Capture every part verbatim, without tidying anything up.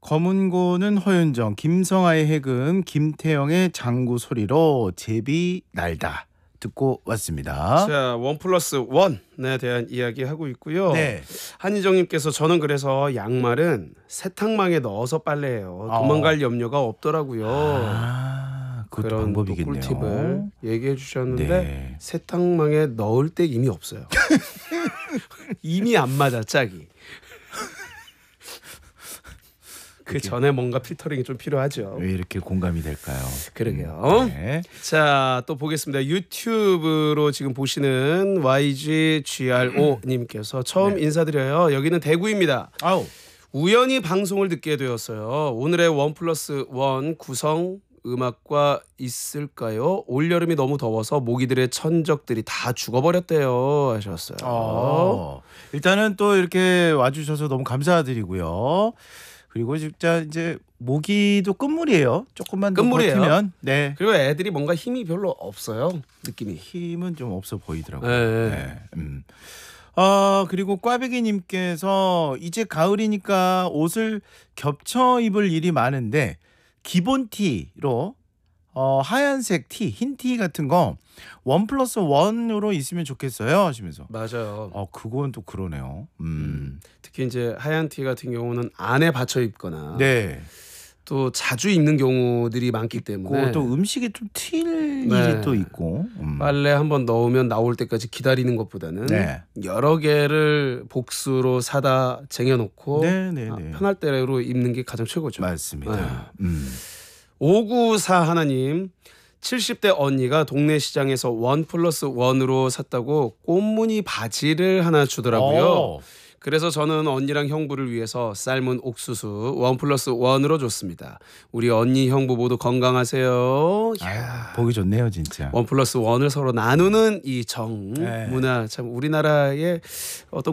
검은고는 허윤정, 김성아의 해금, 김태영의 장구 소리로 제비 날다 듣고 왔습니다. 자, 원 플러스 원에 대한 이야기 하고 있고요. 네. 한희정님께서 저는 그래서 양말은 세탁망에 넣어서 빨래해요. 도망갈 어. 염려가 없더라고요. 아, 그 그런 방법이겠네요. 꿀팁을 얘기해 주셨는데 네. 세탁망에 넣을 때 이미 없어요. 이미 안 맞아 짝이. 그 전에 뭔가 필터링이 좀 필요하죠. 왜 이렇게 공감이 될까요? 그러게요. 네. 자, 또 보겠습니다. 유튜브로 지금 보시는 와이지지알오님께서 처음 네. 인사드려요. 여기는 대구입니다. 아우. 우연히 방송을 듣게 되었어요. 오늘의 원 플러스 원 구성 음악과 있을까요? 올여름이 너무 더워서 모기들의 천적들이 다 죽어버렸대요 하셨어요. 어. 일단은 또 이렇게 와주셔서 너무 감사드리고요. 그리고 진짜 이제 모기도 끝물이에요. 조금만 더 끝물이에요. 버티면. 네. 그리고 애들이 뭔가 힘이 별로 없어요. 느낌이. 힘은 좀 없어 보이더라고요. 네. 네. 음. 아, 그리고 꽈배기님께서 이제 가을이니까 옷을 겹쳐 입을 일이 많은데 기본 티로 어, 하얀색 티, 흰 티 같은 거 원 플러스 원으로 있으면 좋겠어요 하시면서. 맞아요. 어, 그건 또 그러네요. 음. 특히 이제 하얀 티 같은 경우는 안에 받쳐 입거나 네. 또 자주 입는 경우들이 많기 때문에 또 음식이 좀 튈 네. 일이 또 있고. 음. 빨래 한번 넣으면 나올 때까지 기다리는 것보다는 네. 여러 개를 복수로 사다 쟁여놓고 네, 네, 아, 네. 편할 대로 입는 게 가장 최고죠. 맞습니다. 네. 음. 오구사 하나님, 칠십 대 언니가 동네 시장에서 원 플러스 원으로 샀다고 꽃무늬 바지를 하나 주더라고요. 어. 그래서 저는 언니랑 형부를 위해서 삶은 옥수수 원 플러스 원으로 줬습니다. 우리 언니 형부 모두 건강하세요. 아, 보기 좋네요 진짜. 원 플러스 원을 서로 나누는 이 정 네. 문화 참 우리나라의 어떤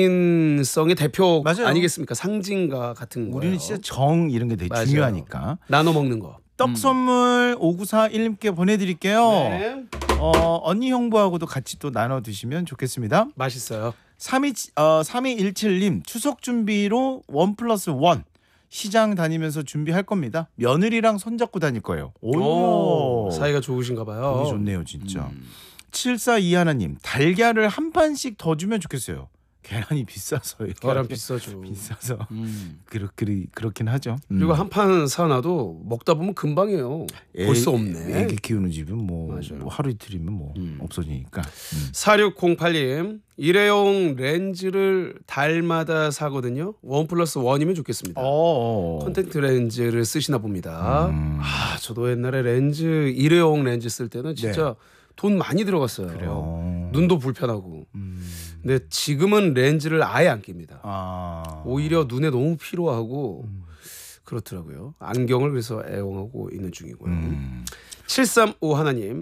국민성의 대표 맞아요. 아니겠습니까? 상징과 같은 거예요. 우리는 진짜 정 이런 게 되게 맞아요. 중요하니까. 나눠 먹는 거. 떡 선물 오구사일님께 보내드릴게요. 네. 어, 언니 형부하고도 같이 또 나눠 드시면 좋겠습니다. 맛있어요. 삼이, 어, 삼이일칠님 추석 준비로 원 플러스 원 시장 다니면서 준비할 겁니다. 며느리랑 손잡고 다닐 거예요. 오, 오, 사이가 좋으신가 봐요. 보기 좋네요 진짜. 음. 칠사이하나님 달걀을 한 판씩 더 주면 좋겠어요. 계란이 비싸서요. 계란 비싸죠. 비싸서 음. 그렇, 그렇, 그렇긴 하죠. 음. 그리고 한 판 사놔도 먹다 보면 금방이에요. 볼 수 없네. 애기 키우는 집은 뭐, 맞아요. 뭐 하루 이틀이면 뭐 음. 없어지니까. 음. 사육공팔님 일회용 렌즈를 달마다 사거든요. 원 플러스 원이면 좋겠습니다. 어. 콘택트 렌즈를 쓰시나 봅니다. 음. 아, 저도 옛날에 렌즈 일회용 렌즈 쓸 때는 진짜 돈 많이 들어갔어요. 그래요. 눈도 불편하고. 음. 근데 지금은 렌즈를 아예 안 낍니다. 아. 오히려 눈에 너무 피로하고 음. 그렇더라고요. 안경을 그래서 애용하고 있는 중이고요. 음. 칠삼오 하나님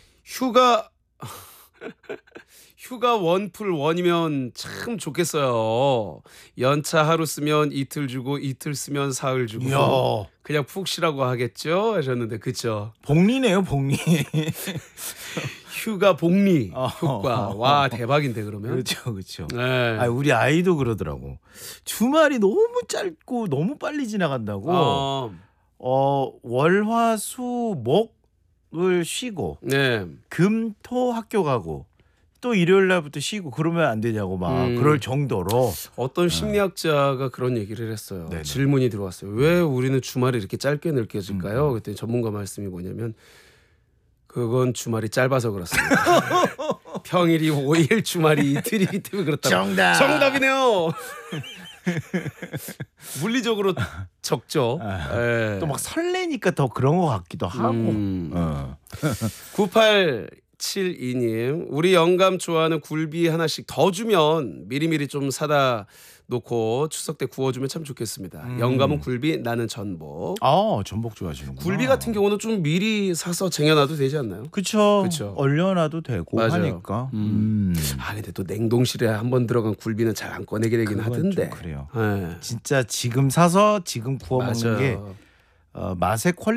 휴가 휴가 원풀 원이면 참 좋겠어요. 연차 하루 쓰면 이틀 주고 이틀 쓰면 사흘 주고 이야. 그냥 푹 쉬라고 하겠죠 하셨는데 그쵸? 복리네요 복리. 휴가 복리 어. 효과 와 대박인데 그러면. 그렇죠 그렇죠. 네. 아, 우리 아이도 그러더라고. 주말이 너무 짧고 너무 빨리 지나간다고. 어, 어, 월화수 목을 쉬고 네. 금 토 학교 가고 또 일요일 날부터 쉬고 그러면 안 되냐고 막 음. 그럴 정도로. 어떤 심리학자가 그런 얘기를 했어요. 네네. 질문이 들어왔어요. 왜 우리는 주말이 이렇게 짧게 느껴질까요? 음. 그랬더니 전문가 말씀이 뭐냐면 그건 주말이 짧아서 그렇습니다. 평일이 오 일, 주말이 이틀이기 때문에 그렇다. 정답. 정답이네요. 물리적으로 적죠. 아, 또 막 설레니까 더 그런 것 같기도 하고. 음. 어. 구팔칠이님 우리 영감 좋아하는 굴비 하나씩 더 주면 미리미리 좀 사다 놓고 추석 때 구워주면 참 좋겠습니다. 음. 영감은 굴비 나는 전복. 아, 전복 좋아하시는구나. 굴비 같은 경우는 좀 미리 사서 쟁여놔도 되지 않나요? 그쵸. 그쵸. 얼려놔도 되고 맞아요. 하니까. 음. 음. 아 근데 또 냉동실에 한번 들어간 굴비는 잘 안 꺼내게 되긴 그건 하던데. 좀 그래요. 네. 진짜 지금 사서 지금 구워 먹는 맞아요. 게 어, 맛의 퀄리티